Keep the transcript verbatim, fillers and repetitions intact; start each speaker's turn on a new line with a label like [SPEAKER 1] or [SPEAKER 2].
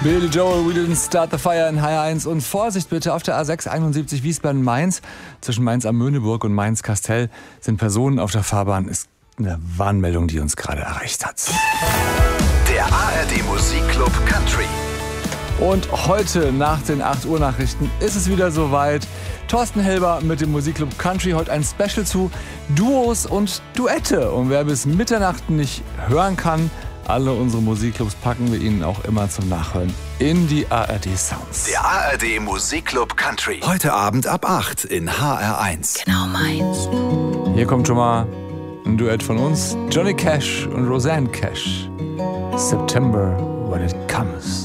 [SPEAKER 1] Billy Joel, We Didn't Start the Fire in H R eins. Und Vorsicht bitte, auf der A sechs einundsiebzig Wiesbaden-Mainz, zwischen Mainz am Möhneburg und Mainz-Kastel sind Personen auf der Fahrbahn. Ist eine Warnmeldung, die uns gerade erreicht hat.
[SPEAKER 2] Der A R D Musikclub Country.
[SPEAKER 1] Und heute nach den acht Uhr Nachrichten ist es wieder soweit. Thorsten Helber mit dem Musikclub Country. Heute ein Special zu Duos und Duette. Und wer bis Mitternacht nicht hören kann, alle unsere Musikclubs packen wir Ihnen auch immer zum Nachhören in die A R D Sounds.
[SPEAKER 2] Der A R D Musikclub Country. Heute Abend ab acht in H R eins.
[SPEAKER 3] Genau meins.
[SPEAKER 1] Hier kommt schon mal ein Duett von uns. Johnny Cash und Rosanne Cash. September When It Comes.